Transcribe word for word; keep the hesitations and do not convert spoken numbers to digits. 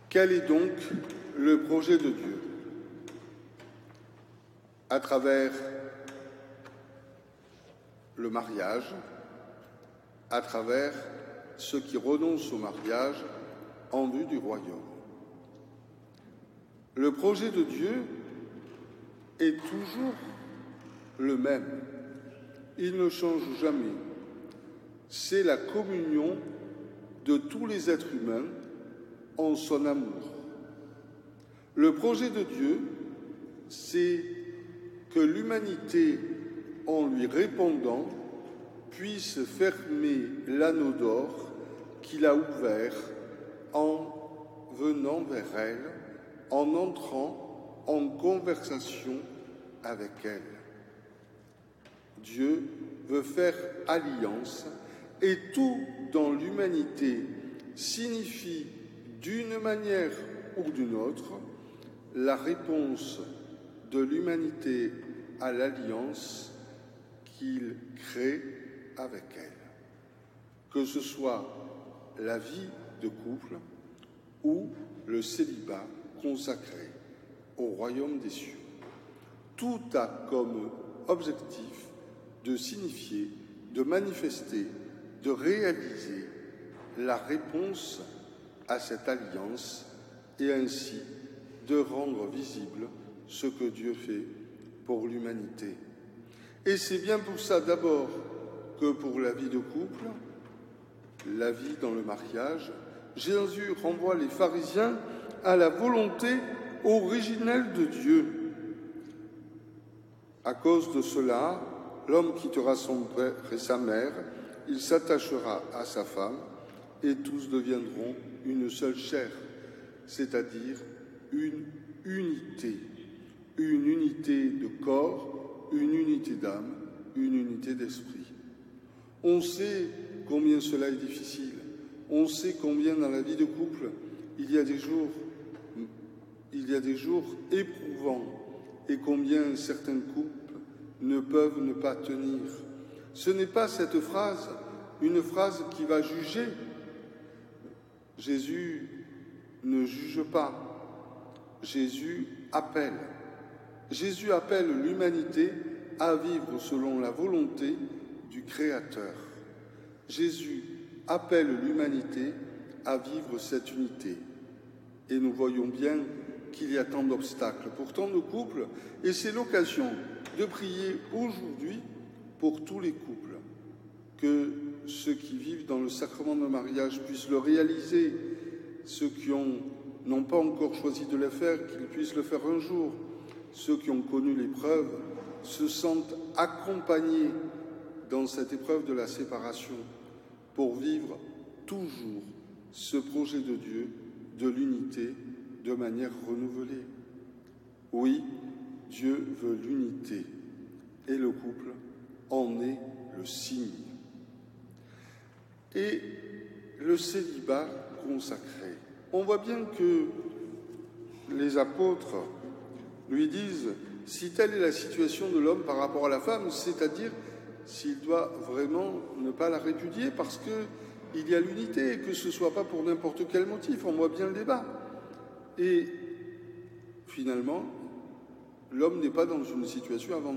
Quel est donc le projet de Dieu? À travers le mariage, à travers ceux qui renoncent au mariage en vue du royaume. Le projet de Dieu est toujours le même. Il ne change jamais. C'est la communion de tous les êtres humains en son amour. Le projet de Dieu, c'est que l'humanité, en lui répondant, puisse fermer l'anneau d'or qu'il a ouvert en venant vers elle, en entrant en conversation avec elle. Dieu veut faire alliance et tout dans l'humanité signifie d'une manière ou d'une autre la réponse de l'humanité à l'alliance qu'il crée avec elle. Que ce soit la vie de couple ou le célibat consacré au royaume des cieux. Tout a comme objectif de signifier, de manifester, de réaliser la réponse à cette alliance et ainsi de rendre visible ce que Dieu fait pour l'humanité. Et c'est bien pour ça d'abord que pour la vie de couple, la vie dans le mariage, Jésus renvoie les pharisiens à la volonté originelle de Dieu. À cause de cela, l'homme quittera son père et sa mère, il s'attachera à sa femme, et tous deviendront une seule chair, c'est-à-dire une unité, une unité de corps, une unité d'âme, une unité d'esprit. On sait combien cela est difficile, on sait combien dans la vie de couple, il y a des jours, il y a des jours éprouvants, et combien certains couples ne peuvent ne pas tenir. Ce n'est pas cette phrase, une phrase qui va juger. Jésus ne juge pas. Jésus appelle. Jésus appelle l'humanité à vivre selon la volonté du Créateur. Jésus appelle l'humanité à vivre cette unité. Et nous voyons bien qu'il y a tant d'obstacles pour tant de couples, et c'est l'occasion de prier aujourd'hui pour tous les couples, que ceux qui vivent dans le sacrement de mariage puissent le réaliser, ceux qui ont, n'ont pas encore choisi de le faire, qu'ils puissent le faire un jour, ceux qui ont connu l'épreuve se sentent accompagnés dans cette épreuve de la séparation pour vivre toujours ce projet de Dieu, de l'unité, de manière renouvelée. Oui, Dieu veut l'unité et le couple en est le signe. Et le célibat consacré. On voit bien que les apôtres lui disent si telle est la situation de l'homme par rapport à la femme, c'est-à-dire s'il doit vraiment ne pas la répudier parce qu'il y a l'unité et que ce ne soit pas pour n'importe quel motif. On voit bien le débat. Et finalement, l'homme n'est pas dans une situation avant